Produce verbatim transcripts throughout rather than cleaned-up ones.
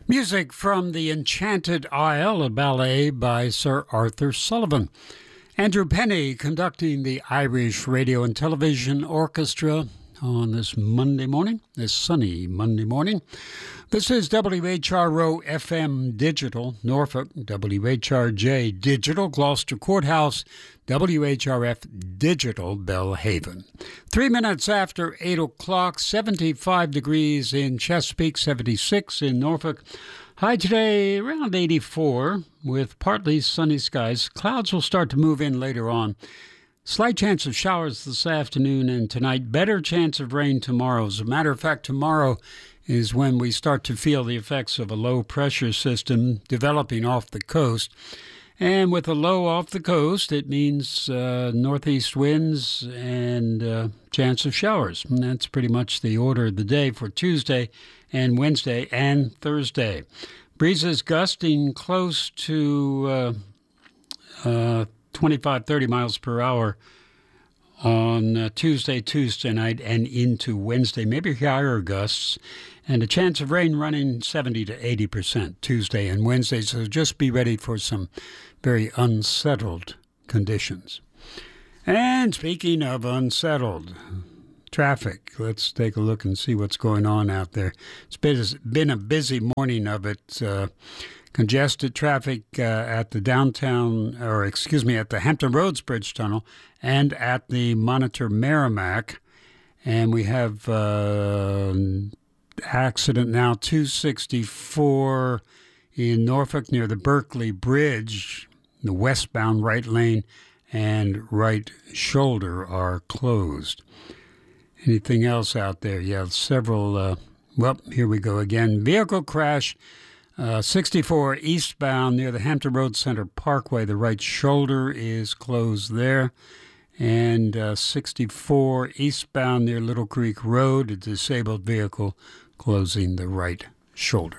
Music from The Enchanted Isle, a ballet by Sir Arthur Sullivan. Andrew Penny conducting the Irish Radio and Television Orchestra on this Monday morning, this sunny Monday morning. This is W H R O F M Digital, Norfolk, W H R J Digital, Gloucester Courthouse, W H R F Digital, Belhaven. Three minutes after eight o'clock, seventy-five degrees in Chesapeake, seventy-six in Norfolk. High today around eighty-four with partly sunny skies. Clouds will start to move in later on. Slight chance of showers this afternoon and tonight. Better chance of rain tomorrow. As a matter of fact, tomorrow is when we start to feel the effects of a low-pressure system developing off the coast. And with a low off the coast, it means uh, northeast winds and uh, chance of showers. And that's pretty much the order of the day for Tuesday and Wednesday and Thursday. Breezes gusting close to uh, uh, twenty-five, thirty miles per hour on uh, Tuesday, Tuesday night, and into Wednesday. Maybe higher gusts. And a chance of rain running seventy to eighty percent Tuesday and Wednesday. So just be ready for some very unsettled conditions. And speaking of unsettled, traffic. Let's take a look and see what's going on out there. It's been, been a busy morning of it. Uh, congested traffic uh, at the downtown, or excuse me, at the Hampton Roads Bridge Tunnel and at the Monitor Merrimack. And we have uh, accident now, two sixty-four in Norfolk near the Berkeley Bridge. The westbound right lane and right shoulder are closed. Anything else out there? Yeah, several. Uh, well, here we go again. Vehicle crash, uh, sixty-four eastbound near the Hampton Road Center Parkway. The right shoulder is closed there. And uh, sixty-four eastbound near Little Creek Road, a disabled vehicle closing the right shoulder.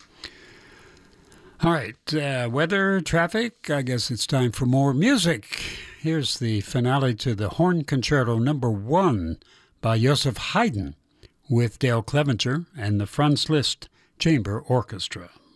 All right, uh, weather, traffic, I guess it's time for more music. Here's the finale to the Horn Concerto number one by Joseph Haydn with Dale Clevenger and the Franz Liszt Chamber Orchestra.